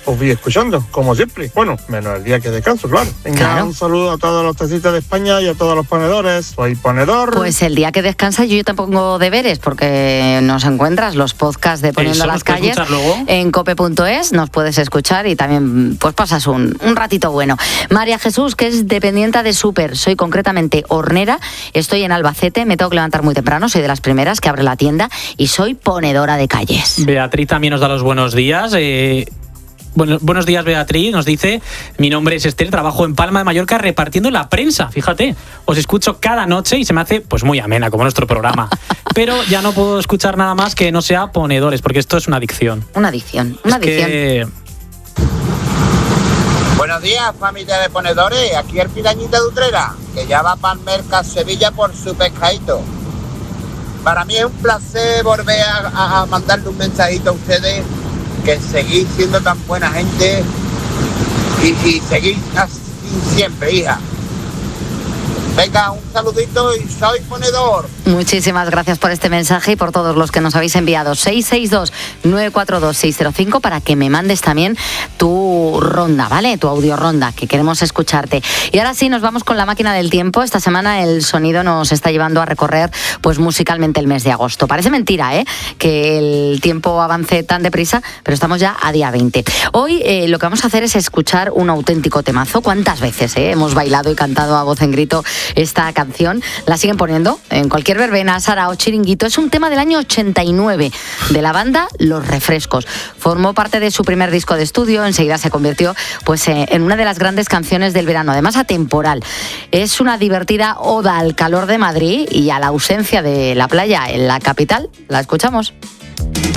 os voy escuchando, como siempre. Bueno, menos el día que descanso, claro. Venga, Claro. un saludo a todos los taxistas de España y a todos los ponedores. Soy ponedor. Pues el día que descansas yo te pongo deberes porque nos encuentras los podcasts de Poniendo Eso las nos puedes calles escuchar luego. en cope.es, nos puedes escuchar y también pues pasas un ratito bueno. María Jesús, que es dependienta de Súper, soy concretamente hornera, estoy en Albacete, me tengo que levantar muy temprano, soy de las primeras que abre la tienda y soy ponedora de calles. Beatriz también nos da los buenos días. Buenos días, Beatriz. Nos dice: mi nombre es Esther, trabajo en Palma de Mallorca repartiendo la prensa. Fíjate, os escucho cada noche y se me hace pues muy amena como nuestro programa. Pero ya no puedo escuchar nada más que no sea ponedores, porque esto es una adicción. Una adicción. Buenos días, familia de ponedores. Aquí el Pirañita de Utrera, que ya va para el Mercado Sevilla por su pescadito. Para mí es un placer volver a mandarle un mensajito a ustedes, que seguís siendo tan buena gente y seguís así siempre, hija. Venga, un saludito y soy ponedor. Muchísimas gracias por este mensaje y por todos los que nos habéis enviado. 662-942-605 para que me mandes también tu ronda, ¿vale? Tu audio ronda, que queremos escucharte. Y ahora sí, nos vamos con la máquina del tiempo. Esta semana el sonido nos está llevando a recorrer pues musicalmente el mes de agosto. Parece mentira, que el tiempo avance tan deprisa, pero estamos ya a día 20. Hoy lo que vamos a hacer es escuchar un auténtico temazo. ¿Cuántas veces hemos bailado y cantado a voz en grito esta canción? La siguen poniendo en cualquier verbena, sarao, chiringuito. Es un tema del año 89 de la banda Los Refrescos. Formó parte de su primer disco de estudio, enseguida se convirtió pues en una de las grandes canciones del verano, además atemporal. Es una divertida oda al calor de Madrid y a la ausencia de la playa en la capital. La escuchamos.